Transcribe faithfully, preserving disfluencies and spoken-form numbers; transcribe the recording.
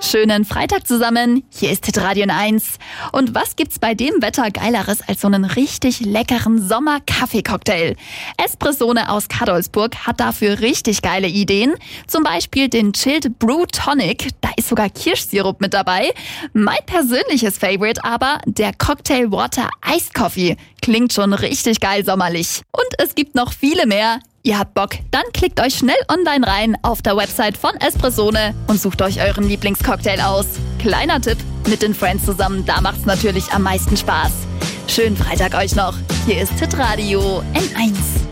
Schönen Freitag zusammen, hier ist Hitradio N eins. Und was gibt's bei dem Wetter Geileres als so einen richtig leckeren Sommer-Kaffee-Cocktail? Espressone aus Kadolsburg hat dafür richtig geile Ideen. Zum Beispiel den Chilled Brew Tonic, da ist sogar Kirschsirup mit dabei. Mein persönliches Favorite aber, der Cocktail Water Iced Coffee. Klingt schon richtig geil sommerlich. Und es gibt noch viele mehr. Ihr habt Bock? Dann klickt euch schnell online rein auf der Website von Espressone und sucht euch euren Lieblingscocktail aus. Kleiner Tipp, mit den Friends zusammen, da macht's natürlich am meisten Spaß. Schönen Freitag euch noch. Hier ist Hitradio N eins.